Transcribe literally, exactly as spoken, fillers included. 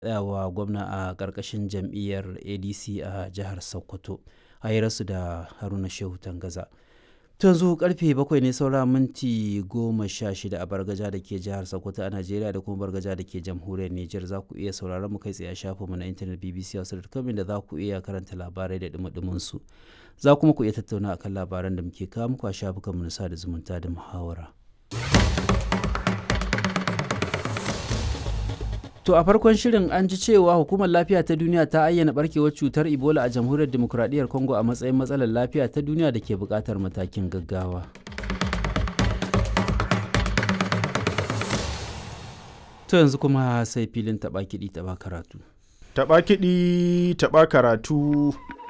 tsayawa gwamna a ƙarƙashin jam'iyyar A D C a jihar Sokoto. Hirarsu da Haruna Shehu Tangaza. Yanzu karfe bakwai ne saura minti goma sha shida a Bargaja da ke jihar Sokoto a Najeriya da kuma Bargaja da ke jamhuriyar Nijar. Za ku iya sauraron mu kai tsaye a shafinmu na intanet b b c hausa dot com da za ku iya karanta labarai da dumudumin su. Za kuma ku iya tattauna akan labaran da muke kawo muku a shafukanmu na sada zumunta da muhawara. To a farkon shirin an ji cewa Hukumar Lafiya ta Duniya ta ayyana barkewar cutar Ebola a Jamhuriyar Dimokuraɗiyyar Congo a matsayin matsalar lafiya ta duniya da ke buƙatar matakin gaggawa. To yanzu kuma sai filin taɓa kiɗi taɓa karatu. Taɓa kiɗi taɓa karatu.